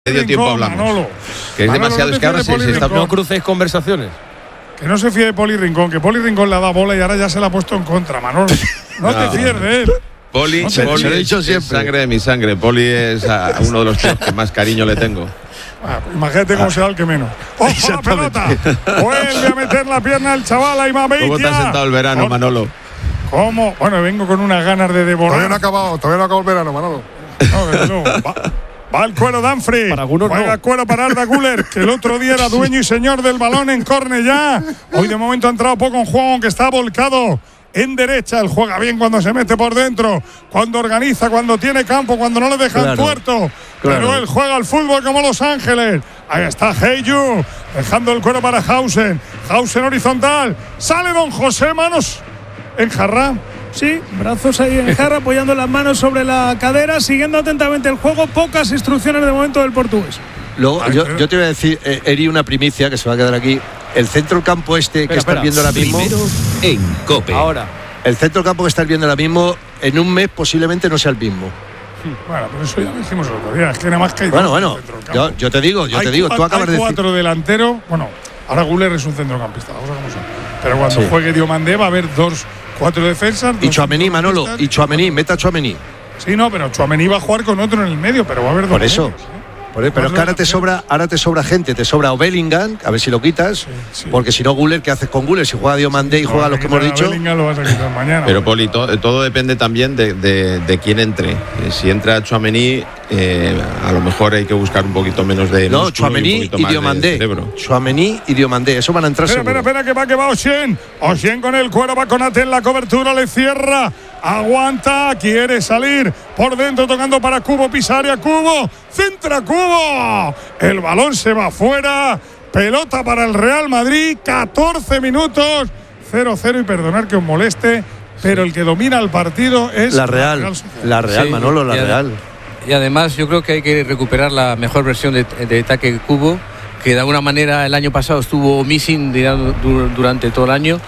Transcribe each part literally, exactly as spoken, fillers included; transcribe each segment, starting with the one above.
medio tiempo hablamos. Manolo. Que es Manolo, demasiado, no es que ahora se, se está. No crucéis conversaciones. Que no se fíe de Poli Rincón, que Poli Rincón le ha dado bola y ahora ya se la ha puesto en contra, Manolo. No, no. te fíes de él. Poli, no te, Poli se lo he dicho siempre. Es sangre de mi sangre. Poli es a, a uno de los tíos que más cariño le tengo. Ah, imagínate cómo ah. será el que menos. ¡Ojo la pelota! Vuelve a meter la pierna el chaval a Imabeitia. ¿Cómo te has sentado el verano, Manolo? ¿Cómo? Bueno, vengo con unas ganas de devorar. Todavía no ha acabado, todavía no ha acabado el verano, Manolo. No, desde luego. Va, va el cuero Danfri. Para algunos Juega no. el cuero para Arda Güler, que el otro día era dueño y señor del balón en Cornellá. Hoy de momento ha entrado poco en juego, aunque está volcado en derecha. Él juega bien cuando se mete por dentro, cuando organiza, cuando tiene campo, cuando no le dejan claro, tuerto. Claro. Pero él juega al fútbol como Los Ángeles. Ahí está Heyu, dejando el cuero para Hausen. Hausen horizontal. Sale Don José, manos en jarra. Sí, brazos ahí en jarra, apoyando las manos sobre la cadera, siguiendo atentamente el juego. Pocas instrucciones de momento del portugués. Luego, yo, yo te voy a decir, eh, Eri, una primicia que se va a quedar aquí. El centro del campo este espera, que estás viendo ahora mismo. En COPE. Ahora. El centro del campo que estás viendo ahora mismo, en un mes posiblemente no sea el mismo. Bueno, pero eso ya lo dijimos el otro día. Es que nada más que hay Bueno, dos bueno, yo, yo te digo, yo hay te digo, tú acabas hay de decir. cuatro delanteros. Bueno, ahora Güler es un centrocampista, vamos a cómo son. Pero cuando Sí. juegue Diomandé va a haber dos, cuatro defensas. Y Tchouaméni, Manolo, y Tchouaméni, meta a Tchouaméni. Sí, no, pero Tchouaméni va a jugar con otro en el medio, pero va a haber dos. Por eso. medios, ¿eh? Por eso, pero es que ahora te sobra, ahora te sobra gente, te sobra o Bellingham, a ver si lo quitas, Sí, sí. porque si no Güler, ¿qué haces con Güler? Si juega Diomandé y No, juega vas a los que hemos quitar a dicho. Bellingham, lo vas a quitar mañana. Pero Poli, to, todo depende también de, de, de quién entre. Eh, si entra Tchouaméni, eh, a lo mejor hay que buscar un poquito menos de No, músculo Tchouaméni y, un poquito y más de Diomandé. cerebro. Tchouaméni y Diomandé, eso van a entrar Espera, seguro. espera, espera, que va, que va Oshien. Oshien con el cuero, va con Ate en la cobertura, le cierra. Aguanta, quiere salir por dentro, tocando para Cubo, Pisaria, Cubo, centra Cubo. El balón se va fuera. Pelota para el Real Madrid, catorce minutos, cero cero. Y perdonar que os moleste, pero el que domina el partido es La Real, la Real, Sí, Manolo, la y ad- Real. Y además yo creo que hay que recuperar la mejor versión de, de ataque Cubo, que de alguna manera el año pasado estuvo missing durante todo el año,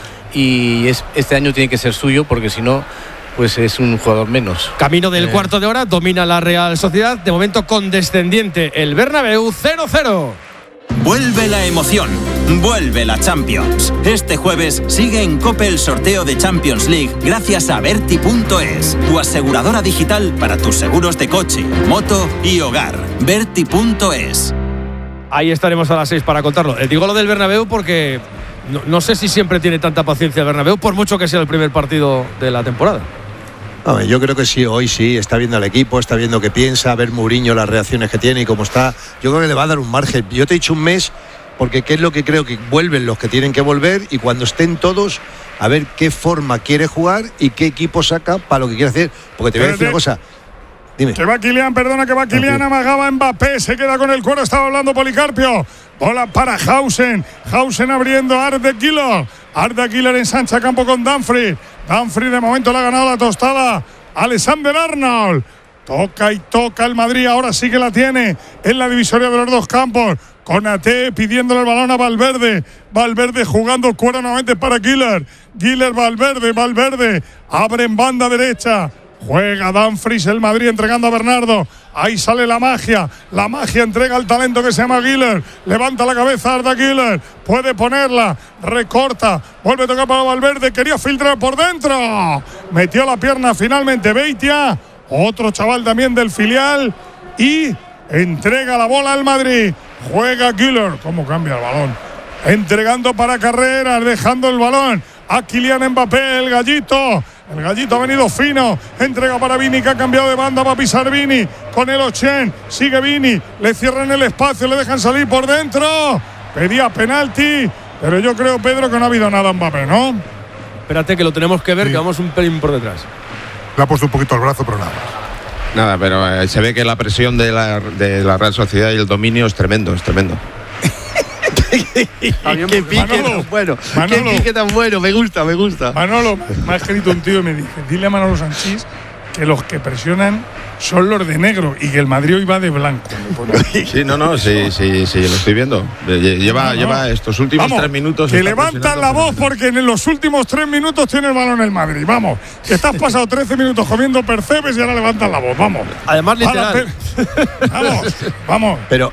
y es, este año tiene que ser suyo, porque si no, pues es un jugador menos. Camino del Eh. cuarto de hora, domina la Real Sociedad. De momento condescendiente el Bernabéu, cero cero. Vuelve la emoción, vuelve la Champions. Este jueves sigue en COPE el sorteo de Champions League gracias a Berti punto es, tu aseguradora digital para tus seguros de coche, moto y hogar. Berti punto es. Ahí estaremos a las seis para contarlo. Eh, digo lo del Bernabéu porque no, no sé si siempre tiene tanta paciencia el Bernabéu, por mucho que sea el primer partido de la temporada. A ver, yo creo que sí, hoy sí, está viendo al equipo, está viendo qué piensa, a ver Mourinho las reacciones que tiene y cómo está. Yo creo que le va a dar un margen. Yo te he dicho un mes, porque qué es lo que creo que vuelven los que tienen que volver, y cuando estén todos, a ver qué forma quiere jugar y qué equipo saca para lo que quiere hacer. Porque te voy a decir una cosa. Dime. Que va Kylian, perdona, que va Kylian, amagaba Mbappé, se queda con el cuero, estaba hablando Policarpio. Bola para Hausen, Hausen abriendo a Arda Güler. Arda Güler ensancha campo con Dumfries. Dumfries de momento le ha ganado la tostada Alexander Arnold. Toca y toca el Madrid, ahora sí que la tiene en la divisoria de los dos campos. Con Ate pidiéndole el balón a Valverde. Valverde jugando cuero nuevamente para Güler. Güler, Valverde, Valverde. Abre en banda derecha. Juega Dumfries, el Madrid entregando a Bernardo. Ahí sale la magia. La magia entrega al talento que se llama Güler. Levanta la cabeza Arda Güler. Puede ponerla. Recorta. Vuelve a tocar para Valverde. Quería filtrar por dentro. Metió la pierna finalmente Beitia. Otro chaval también del filial. Y entrega la bola al Madrid. Juega Güler. ¿Cómo cambia el balón? Entregando para Carreras. Dejando el balón a Kylian Mbappé, el gallito. El gallito ha venido fino. Entrega para Vini, que ha cambiado de banda. Va a pisar Vini con el Ochen. Sigue Vini. Le cierran el espacio. Le dejan salir por dentro. Pedía penalti. Pero yo creo, Pedro, que no ha habido nada en Mbappé, ¿no? Espérate que lo tenemos que ver, Sí. que vamos un pelín por detrás. Le ha puesto un poquito el brazo, pero nada. Nada, pero eh, se ve que la presión de la, de la Real Sociedad y el dominio es tremendo, es tremendo. Qué pique Manolo, tan bueno, Manolo. qué pique tan bueno, me gusta, me gusta. Manolo, me ha escrito un tío y me dice, dile a Manolo Sanchís que los que presionan son los de negro y que el Madrid hoy va de blanco. Sí, no, no, sí, sí, sí, lo estoy viendo. Lleva, no, no. lleva estos últimos Vamos, tres minutos. Que levantan la voz porque en los últimos tres minutos tiene el balón el Madrid. Vamos, que estás pasado trece minutos comiendo percebes y ahora levantan la voz. Vamos. Además, literal. Vamos, vamos. Pero